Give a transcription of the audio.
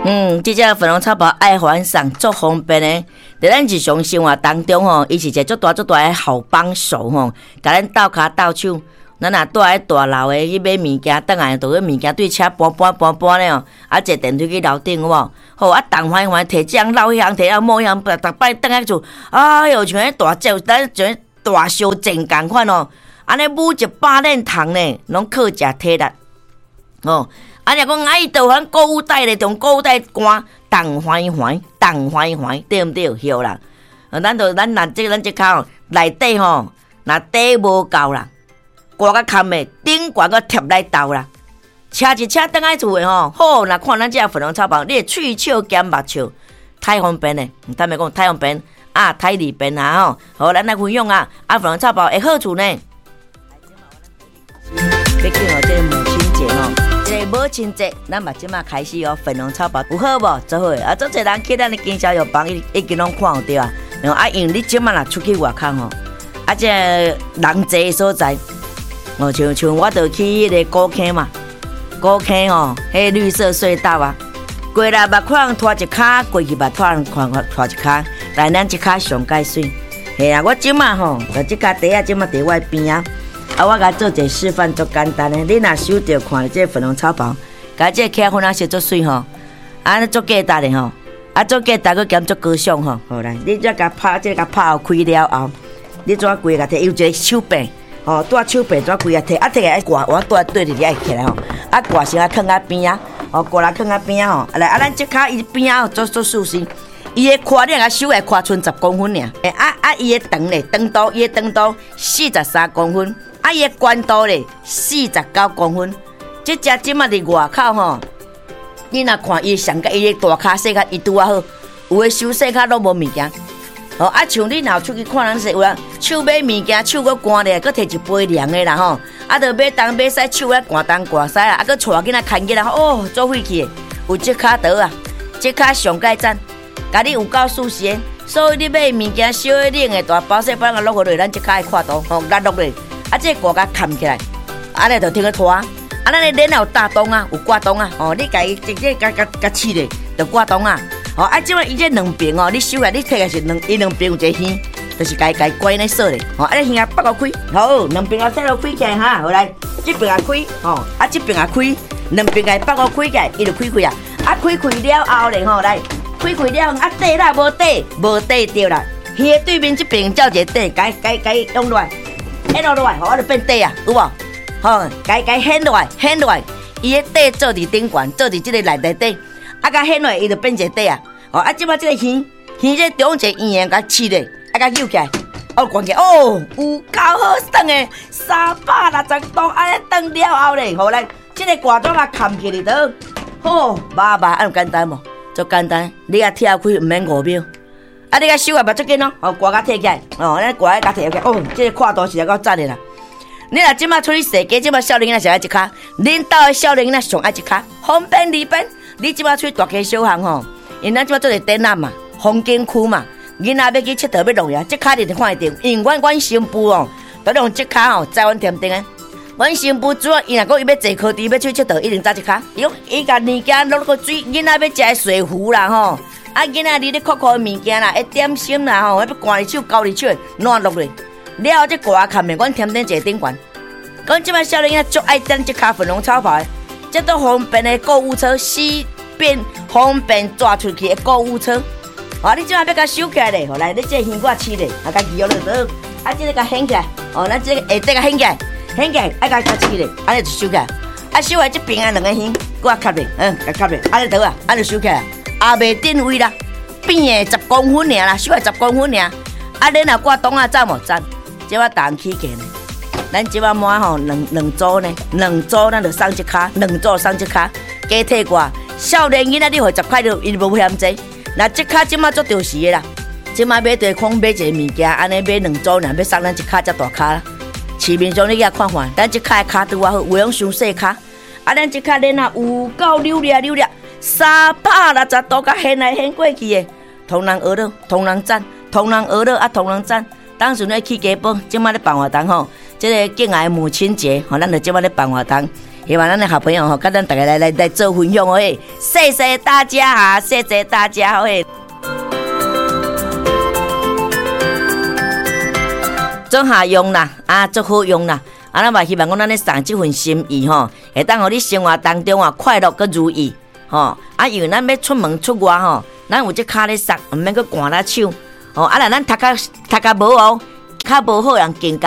这只粉红草包爱还送足方便的，在咱日常生活当中吼，伊是一个足大的好帮手吼，甲咱斗骹斗手。咱若住喺大楼的去买物件，等下就个物件对车搬咧哦，啊坐电梯去楼顶有无？好啊，动缓摕这样捞迄样，摕啊某样，逐摆等下厝，哎哟，像迄大酒，咱像大烧煎共款哦，安尼每一把链糖呢，拢靠食体力哦。啊，若讲爱倒反购物袋咧，从购物袋关动缓，对毋对？对啦。咱若即骹吼内底吼，若底无够啦。挂甲坎的顶挂个贴来斗啦，车一车等来厝的吼，好，若看咱这粉红草包，你喙笑兼目笑，太方便嘞！坦白讲，太方便啊，太利便啊吼！好，咱来分享啊，粉红草包的好处呢。要庆祝这母亲节吼，这个母亲节，咱嘛即马开始哦，粉红草包有好无？做好啊！做侪人去咱的经销药房已经拢看有对啊。啊，因为你即马若出去外口吼，啊，这人济的所在。哦，像我就去迄个古坑嘛，古坑吼，迄绿色隧道啊，过来捌看人拖一骹，过去捌看人拖一骹，但咱即骹上介水。嘿啊，我即马吼，就即骹地啊，即马伫我边啊，我甲做一个示范，足简单的。你若收着看这粉红草包，甲这起粉啊是足水吼，啊，足简单的吼，啊，足简单个兼足高尚吼。好来，你再甲拍，这甲拍开了后，你怎规个摕有一个手柄。哦，带手柄怎规啊摕，啊摕个爱挂，我对伫你爱起来吼，啊挂先啊放啊边啊，哦挂来放啊边啊吼，来啊咱即骹伊边啊做舒适，伊个宽你啊手会宽剩10公分尔，伊个长咧长度，伊个长度43公分，啊伊个宽度咧49公分，即只即马伫外口吼，你若看伊上甲伊个大骹细骹伊拄啊好，有诶手细骹拢无物件。哦，啊，像你若出去看人说有啊，手买物件，手搁干咧，搁摕一杯凉的啦吼，啊，着买东买西，手咧干东干西啦，啊，搁带囡仔牵起来，哦，做费气的，有即卡刀啊，即卡上盖赞，甲你有够舒适的，所以你买物件小的、冷的、大包小包，个落落来，咱即卡的看刀，吼，压落来，啊，这挂甲扛起来，安尼着听个拖，啊，咱的脸有打洞啊，有挂洞啊，哦，你家直接甲刺咧，着挂洞啊。哦，啊，即摆伊这两边哦，你手来，你摕个是伊两边有一个耳，就是该关咧锁咧。哦，啊，你耳啊拔个开，好，两边啊塞落开起来哈，好来，这边啊开，哦，啊这边啊开，两边个拔个开起来，伊就开开啊，啊开开了后咧吼，来，开开了，啊底啦无底掉啦，鱼的对面这边照一个底，该用落来，掀落来，吼，就变底啊，有无？吼，该掀落来，伊的底做伫顶管，做伫这个内底。啊，甲掀落，伊就变一个底啊！哦，啊，即摆即个鱼这中一个圆甲刺咧，啊，甲扭起来，哦，关起来，哦，有够好耍诶，360度安尼转了后咧，好来，即个挂桩啊，扛起哩倒，好，麻安有简单无？足简单，你啊跳开毋免5秒，啊，你甲手也袂足紧哦，哦，挂甲摕起来，哦，咱挂甲摕起来，哦，即个看度是够赞诶啦。你若即摆出去踅街，即摆少年仔上爱一卡，恁兜诶少年仔上爱一卡，方便利便。你即摆出去大街小巷吼，因咱即摆做个展览嘛，风景区嘛，囡仔要去佚佗要弄呀，即卡你就看得到。因为阮新妇哦，都用即卡吼，载阮添丁诶。阮新妇主要伊若讲伊要坐柯地要去佚佗，一定搭即卡。伊甲物件落个水，囡仔要食水壶啦吼，啊囡仔你咧酷酷物件啦，点心啦吼，要赶入手交入手，烂落来。了后即挂看面，阮添丁一个顶悬。阮即摆少年仔足爱点即卡粉红草包。这都方便的购物车，4边方便抓出去的购物车。哦，你即下要甲收起来咧，好来，你这鱼我切咧，啊，甲鱼落倒，啊，这个甲掀起来，哦，咱这个下底甲掀起来，啊，甲切咧，安尼就收起来。啊，收来这边啊两个鱼，我卡咧，甲卡咧，安尼倒啊，安尼收起来，也袂定位啦，边的10公分尔啦，收来10公分尔。啊，恁若挂档啊，赞无赞？即我当起价呢。咱即摆满吼两组呢，两组咱就送一卡，两组送一卡，加体挂。少年囡仔你互10块就伊无嫌济，那即卡即摆做着时的啦，即摆买地空买一个物件，安尼买两组呢，要送咱一卡才大卡啦。市面上你甲看看，咱即卡的卡拄啊好，有用伤细卡，啊咱即卡恁啊有够溜360度甲掀来掀过去的，同人学了，同人赞，同人学了啊，同人赞。当时咧去家宝，即摆咧办活动吼。这个敬爱母亲节，吼，咱就即摆咧办活动， 希望咱的好朋友吼，跟咱大家来做分享哦，谢谢大家啊，谢谢大家哦。做下用啦，做好用啦。咱嘛希望讲咱咧送这份心意吼，会当互你生活当中快乐佮如意吼。因为咱要出门出外吼，咱有这脚咧塞，毋免佮寒了手吼。若咱读较无哦，较无好人更加